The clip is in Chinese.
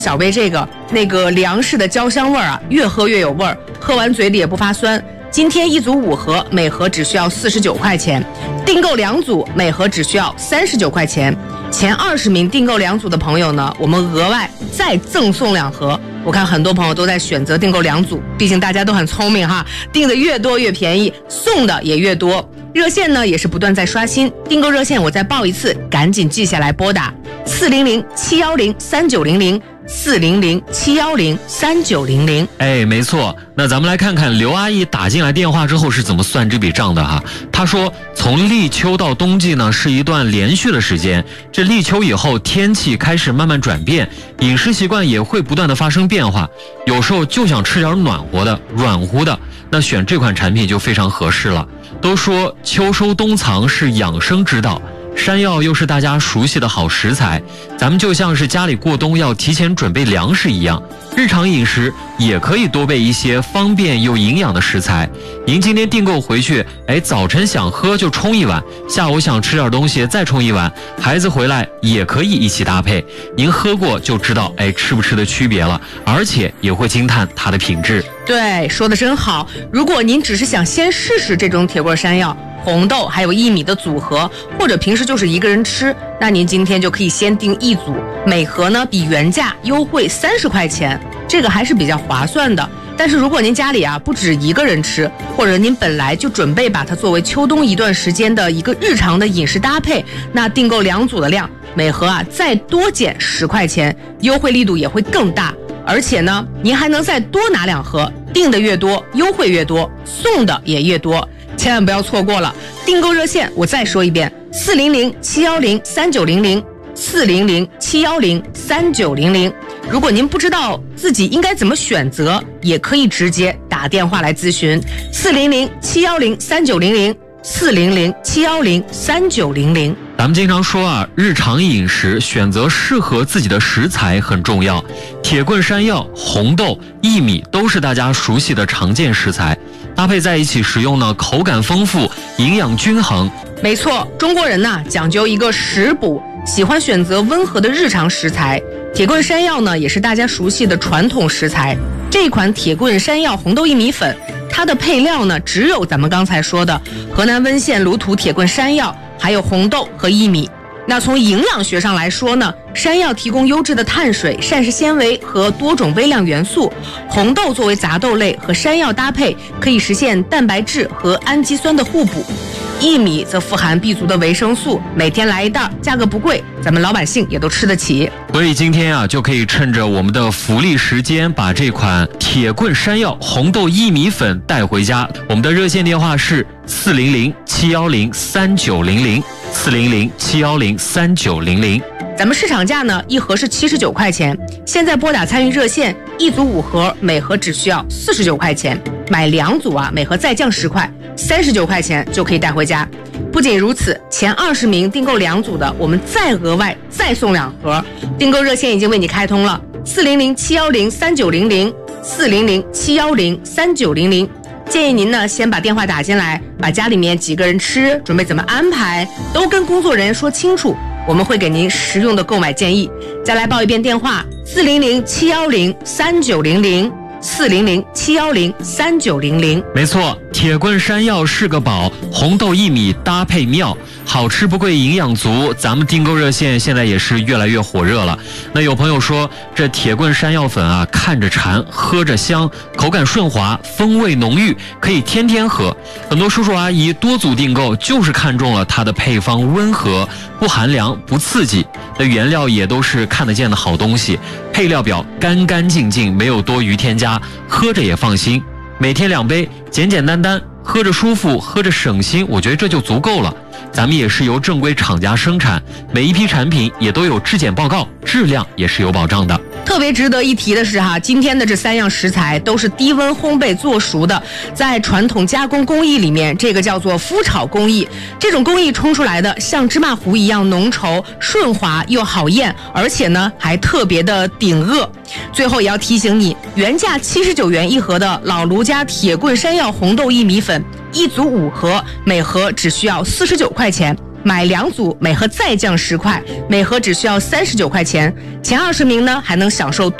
小贝那个粮食的焦香味儿啊，越喝越有味儿，喝完嘴里也不发酸。今天一组5盒，每盒只需要49块钱，订购2组，每盒只需要39块钱。前20名订购2组的朋友呢，我们额外再赠送2盒。我看很多朋友都在选择订购2组，毕竟大家都很聪明哈，订的越多越便宜，送的也越多。热线呢也是不断在刷新，订购热线我再报一次，赶紧记下来拨打400-710-3900，400-710-3900。 哎，没错。那咱们来看看刘阿姨打进来电话之后是怎么算这笔账的哈。她说，从立秋到冬季呢是一段连续的时间，这立秋以后天气开始慢慢转变，饮食习惯也会不断的发生变化，有时候就想吃点暖和的、软乎的，那选这款产品就非常合适了。都说秋收冬藏是养生之道，山药又是大家熟悉的好食材，咱们就像是家里过冬要提前准备粮食一样，日常饮食也可以多备一些方便又营养的食材。您今天订购回去，早晨想喝就冲一碗，下午想吃点东西再冲一碗，孩子回来也可以一起搭配。您喝过就知道吃不吃的区别了，而且也会惊叹它的品质。 对，说的真好。如果您只是想先试试这种铁棍山药、红豆还有薏米的组合，或者平时就是一个人吃，那您今天就可以先订1组，每盒呢比原价优惠30块钱，这个还是比较划算的。但是如果您家里不止一个人吃，或者您本来就准备把它作为秋冬一段时间的一个日常的饮食搭配，那订购2组的量，每盒再多减10块钱，优惠力度也会更大。而且呢，您还能再多拿2盒，订的越多，优惠越多，送的也越多。千万不要错过了。订购热线我再说一遍，400-710-3900，400-710-3900。如果您不知道自己应该怎么选择，也可以直接打电话来咨询，400-710-3900，400-710-3900。 咱们经常说日常饮食选择适合自己的食材很重要。铁棍山药、红豆、薏米都是大家熟悉的常见食材，搭配在一起食用呢，口感丰富，营养均衡。 没错，中国人讲究一个食补，喜欢选择温和的日常食材。铁棍山药呢，也是大家熟悉的传统食材。这款铁棍山药红豆薏米粉，它的配料呢，只有咱们刚才说的河南温县鲁土铁棍山药，还有红豆和薏米。那从营养学上来说呢，山药提供优质的碳水、膳食纤维和多种微量元素，红豆作为杂豆类和山药搭配，可以实现蛋白质和氨基酸的互补。薏米则富含 B 族的维生素，每天来1袋，价格不贵，咱们老百姓也都吃得起。 所以今天就可以趁着我们的福利时间，把这款铁棍山药红豆薏米粉带回家。我们的热线电话是400-710-3900，400-710-3900。 咱们市场价呢，1盒是79块钱，现在拨打参与热线，1组5盒，每盒只需要49块钱，买2组每盒再降10块，39块钱就可以带回家。不仅如此，前20名订购2组的，我们再额外再送2盒。订购热线已经为你开通了，400-710-3900，400-710-3900。建议您呢先把电话打进来，把家里面几个人吃，准备怎么安排，都跟工作人员说清楚，我们会给您实用的购买建议。再来报一遍电话：400-710-3900，400-710-3900。 没错，铁棍山药是个宝，红豆薏米搭配妙，好吃不贵，营养足。咱们订购热线现在也是越来越火热了。那有朋友说，这铁棍山药粉看着馋，喝着香，口感顺滑，风味浓郁，可以天天喝。很多叔叔阿姨多组订购，就是看中了它的配方温和，不寒凉，不刺激。那原料也都是看得见的好东西，配料表干干净净，没有多余添加，喝着也放心。每天2杯，简简单单，喝着舒服，喝着省心，我觉得这就足够了。咱们也是由正规厂家生产，每一批产品也都有质检报告，质量也是有保障的。 特别值得一提的是今天的这3样食材都是低温烘焙做熟的，在传统加工工艺里面，这个叫做麸炒工艺。这种工艺冲出来的像芝麻糊一样浓稠、顺滑又好咽，而且呢还特别的顶饿。最后也要提醒你，原价79元1盒的老卢家铁棍山药红豆薏米粉，1组5盒，每盒只需要49块钱。 买2组，每盒再降10块，每盒只需要39块钱。前20名呢还能享受